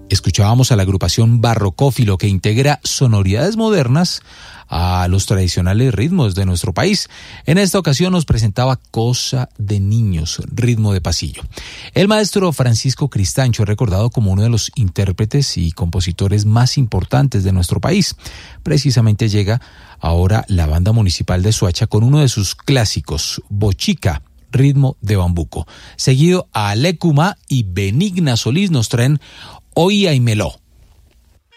Escuchábamos a la agrupación Barrocófilo, que integra sonoridades modernas a los tradicionales ritmos de nuestro país. En esta ocasión nos presentaba Cosa de Niños, ritmo de pasillo. El maestro Francisco Cristancho es recordado como uno de los intérpretes y compositores más importantes de nuestro país. Precisamente llega ahora la Banda Municipal de Soacha con uno de sus clásicos, Bochica, ritmo de bambuco. Seguido a Alecuma y Benigna Solís nos traen Oía y Meló.